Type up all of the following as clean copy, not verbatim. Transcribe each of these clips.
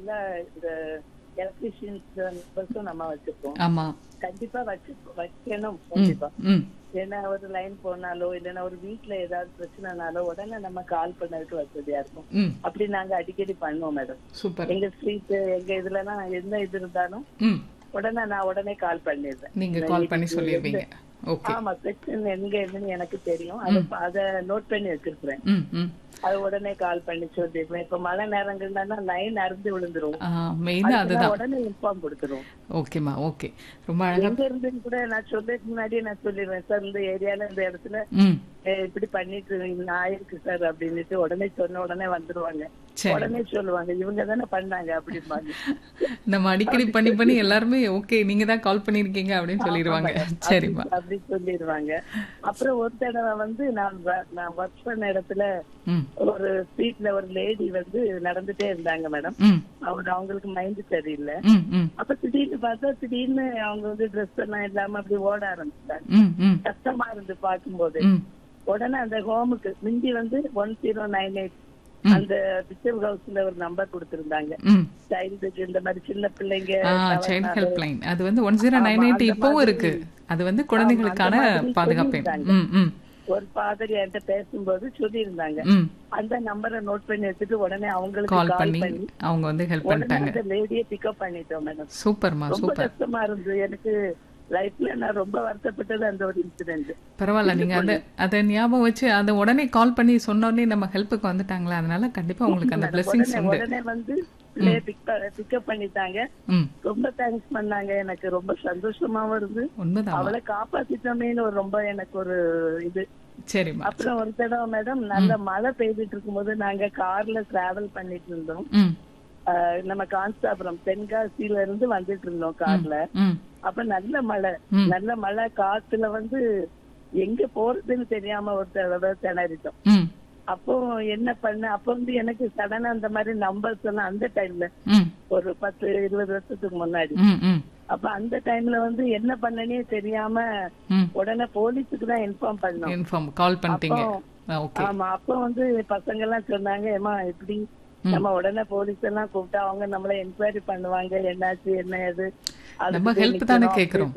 இந்த எலக்ட்ரிஷியன்ஸ் நம்ம வச்சிருக்கோம். ஆமா. கண்டிப்பா வைக்கணும் கண்டிப்பா. ம். ஏன்னா ஒரு லைன் போனாலோ இல்லைன்னா ஒரு வீட்டுல ஏதாவது பிரச்சனைனாலோ உடனே நம்ம கால் பண்ணதுக்கு வசதியா இருக்கும். ம். அப்படி நாங்க அடிக்கடி பண்ணுவோம் மேடம். சூப்பர். எங்க ஸ்ட்ரீட் எங்க இதுலலாம் என்ன இது இருந்தாலும் ம். உடனே கால் பண்ணிடுறேன். நீங்க கால் பண்ணி சொல்லிடுவீங்க. ஓகே. ஆமா, பிரச்சனை எங்க என்னன்னு எனக்கு தெரியும். அத நோட் பண்ணி வச்சிருக்கிறேன். ம். ம். அது உடனே கால் பண்ணி சொல்லிடுவேன். இப்ப மழை நேரங்கள்னா லைன் அறுந்து விழுந்துரும். மெயினா அதுதான். உடனே இன்ஃபார்ம் கொடுத்துருவோம். ஓகேமா, ஓகே. ரொம்ப அழகா. எங்க இருந்துன்னு கூட நான் சொல்றதுக்கு முன்னாடியே நான் சொல்லிடுவேன். சார் இந்த ஏரியால இந்த இடத்துல இப்படி பண்ணிட்டு ஆயிருக்கு சார் அப்படின்னுட்டு உடனே சொன்ன உடனே வந்துருவாங்க. உடனே சொல்லுவாங்க இவங்க தானே பண்ணாங்க அப்படிம்பாங்க. நம்ம அடிக்கடி பண்ணி எல்லாருமே ஓகே நீங்க தான் கால் பண்ணிருக்கீங்க அப்படின்னு சொல்லிடுவாங்க. சரிமா, அப்படி சொல்லிடுவாங்க. அப்புறம் ஒரு தடவை நான் ஒர்க் பண்ண இடத்துல ஒரு ஸ்ட்ரீட்ல ஒரு லேடி நடந்துட்டே இருந்தாங்க மேடம். அவங்களுக்கு மைண்ட் சரியில்லை. அப்ப திடீர்னு பார்த்தா திடீர்னு அவங்க ட்ரெஸ் எல்லாம் இல்லாம அப்படி ஓட ஆரம்பிச்சாங்க. கஷ்டமா இருந்து பார்க்கும்போது உடனே அந்த ஹோமுக்கு மிந்தி 1098 அந்த பிஷப் ஹவுஸ்ல ஒரு நம்பர் கொடுத்திருந்தாங்க. சைல்டுக்கு இந்த மாதிரி சின்ன பிள்ளைங்க சைல்ட் ஹெல்ப் லைன் அது 1098 இப்பவும் இருக்கு. அது குழந்தைகளுக்கான பாதுகாப்பு. ஒரு பாதிரி என்கிட்ட பேசும்போது சொல்லி இருந்தாங்க. அந்த நம்பரை நோட் பண்ணி வச்சுட்டு உடனே அவங்களுக்கு கால் பண்ணி அவங்க ஹெல்ப் பண்ணிட்டாங்க. அந்த லேடியை பிக்கப் பண்ணிட்டோம் மேடம். சூப்பர்மா, சூப்பர். கஷ்டமா இருந்து எனக்கு லைஃப்ல நான் ரொம்ப வருத்தப்பட்டது அந்த ஒரு இன்சிடென்ட். பரவாயில்ல, நீங்க அதை ஞாபகம் வச்சு அதை உடனே கால் பண்ணி சொன்னோடனே நம்ம ஹெல்ப்புக்கு வந்துட்டாங்களா, அதனால கண்டிப்பா உங்களுக்கு அந்த பிளெஸிங்ஸ் உண்டு. உடனே பிள்ளைய பிக்கப் பண்ணிட்டாங்க. ரொம்ப தேங்க்ஸ் பண்ணாங்க. எனக்கு ரொம்ப சந்தோஷமாவும் இருந்து அவளை காப்பாத்திட்டோமேன்னு ரொம்ப எனக்கு ஒரு இது. சரிமா. அப்புறம் ஒரு தடவை மேடம் நல்ல மழை பெய்துட்டு இருக்கும்போது நாங்க கார்ல டிராவல் பண்ணிட்டு இருந்தோம். நம்ம காஞ்சாபுரம் தென்காசியில இருந்து வந்துட்டு இருந்தோம் கார்ல. அப்ப நல்ல மழை காத்துல எங்க போறதுன்னு தெரியாம ஒரு தடவை திணறிட்டோம். அப்போ என்ன பண்ண, அப்ப எனக்கு சடனா அந்த மாதிரி நம்பர்ஸ் எல்லாம் அந்த டைம்ல ஒரு 10-20 வருஷத்துக்கு முன்னாடி அப்ப அந்த டைம்ல என்ன பண்ணனே தெரியாம உடனே போலீஸுக்கு தான் இன்ஃபார்ம் பண்ணோம். கால் பண்ணிட்டீங்க. ஆமா, அப்ப பசங்க எல்லாம் சொன்னாங்க, ஏமா இப்படி நம்ம உடனே போலீஸ் எல்லாம் கூப்பிட்டா அவங்க நம்மள என்கொயரி பண்ணுவாங்க, என்னாச்சு என்ன ஏது நம்ம ஹெல்ப் தானே கேக்குறோம்.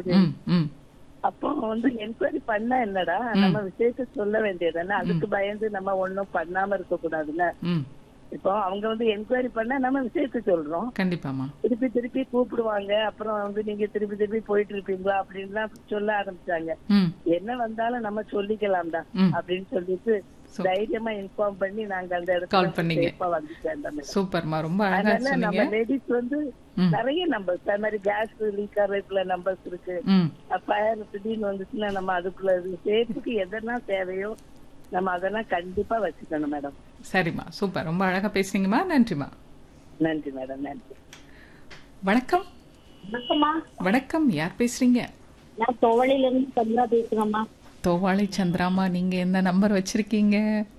அப்போ என்கொயரி பண்ணா என்னடா நம்ம விஷயத்த சொல்ல வேண்டியதுதானே, அதுக்கு பயந்து நம்ம ஒண்ணும் பண்ணாம இருக்க கூடாதுல்ல. இப்போ அவங்க என்கொயரி பண்ணா நம்ம விஷயத்த சொல்றோம். கண்டிப்பாமா. திருப்பி கூப்பிடுவாங்க. அப்புறம் நீங்க திருப்பி போயிட்டு இருப்பீங்களா அப்படின்னு சொல்ல ஆரம்பிச்சாங்க. என்ன வந்தாலும் நம்ம சொல்லிக்கலாம்டா அப்படின்னு சொல்லிட்டு தைரியமா இன்ஃபார்ம் பண்ணி நாங்க அந்த இடத்துல கால் பண்ணீங்க. சூப்பர்மா, ரொம்ப அழகா சொன்னீங்க. நம்ம லேடிஸ் நிறைய நம்பர்ஸ் அது மாதிரி கேஸ் லீக் ஆகிறதுக்குள்ள நம்பர்ஸ் இருக்கு. ஃபயர் திடீர்னு வந்துச்சுன்னா நம்ம அதுக்குள்ள சேஃப்டிக்கு எதெல்லாம் தேவையோ நம்ம அதெல்லாம் கண்டிப்பா வச்சுக்கணும் மேடம். சரிம்மா, சூப்பர், ரொம்ப அழகா பேசுறீங்கம்மா. நன்றிமா. நன்றி மேடம், நன்றி. வணக்கம். வணக்கம், யார் பேசுறீங்க? நான் தோவாளையில இருந்து சந்திரா பேசுறேம்மா. தோவாளை சந்திராமா, நீங்க என்ன நம்பர் வச்சிருக்கீங்க?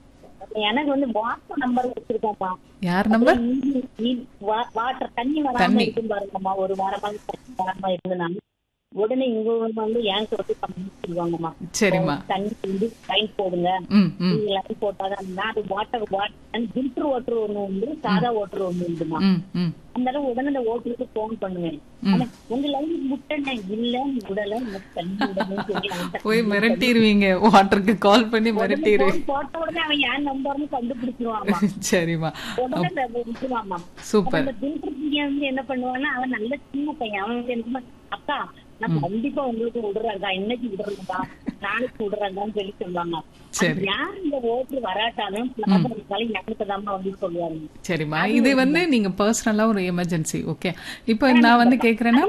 எனக்கு வாட்டர் நம்பர் வச்சிருக்கேன்மா. யார் நம்பர்? வாட்டர் தண்ணி வராம இருக்கும் பாருங்கம்மா. ஒரு வாரமா இருந்தனால உடனே இங்க ஏன் சொல்லுவாங்கம்மா. சரிம்மா. தண்ணி லைன் போடுங்க, லைன் போட்டாதான் அது வாட்டர் ஃபில்டர் வாட்டர் ஒண்ணு உண்டு, சாதா வாட்டர் ஒண்ணு உண்டுமா. அந்த உடனே அந்த ஓட்டருக்கு போன் பண்ணுவேன். உங்க லைன் முட்டை இல்ல உடல போய் மிரட்டிடுவீங்க, வாட்டருக்கு கால் பண்ணி மிரட்டிடுவீங்க. போட்ட உடனே அவன் ஏன் நம்பர்னு கண்டுபிடிச்சிருவான். சரிமா, உடனே சூப்பர். ஃபில்டர் என்ன பண்ணுவான்னா அவன் நல்ல சின்ன பையன். அவன் அக்கா நான் கண்டிப்பா உங்களுக்கு விடுறாங்க, இன்னைக்கு விடுறா நாளைக்கு விடுறாங்கன்னு சொல்லி சொல்லுவாங்க. யார் இந்த ஓட்டு வராட்டாலும் சொல்லுவாங்க. சரிம்மா, இது நீங்க பர்சனலா ஒரு எமர்ஜென்சி. ஓகே, இப்போ நான் கேக்குறேன்னா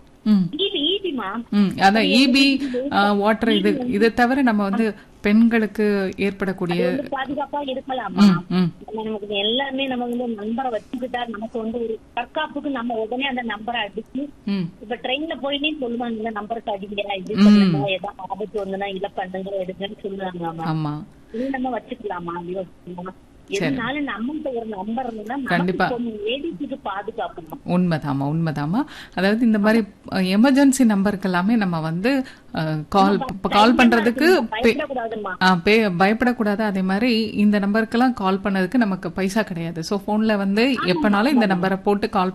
அதான் இபி வாட்டர் இதை தவிர நம்ம பெண்களுக்கு ஏற்படக்கூடிய பாதுகாப்பா இருக்கலாமா. நமக்கு எல்லாமே நம்ம நம்பரை வச்சுக்கிட்டா நமக்கு ஒரு தற்காப்புக்கு நம்ம உடனே அந்த நம்பரை அடிச்சு இப்ப ட்ரெயின்ல போயினே சொல்லுவாங்க, இந்த நம்பருக்கு அடிங்க, இது பண்ணுங்க, ஏதாவது ஆபத்து வந்துன்னா இல்ல பண்ணுங்க எடுங்கன்னு சொல்லுவாங்க. ஆமா, இது நம்ம வச்சுக்கலாமா? எதனாலும் நம்மகிட்ட ஒரு நம்பர் கண்டிப்பா பாதுகாப்பு. உண்மைதாமா. அதாவது இந்த மாதிரி எமர்ஜென்சி நம்பருக்கு எல்லாமே நம்ம கால் பண்றதுக்கு பயப்படக்கூடாது. அதே மாதிரி இந்த நம்பருக்கெல்லாம் கால் பண்ணதுக்கு நமக்கு பைசா கிடையாது. ஸோ போன்ல எப்பனாலும் இந்த நம்பரை போட்டு கால்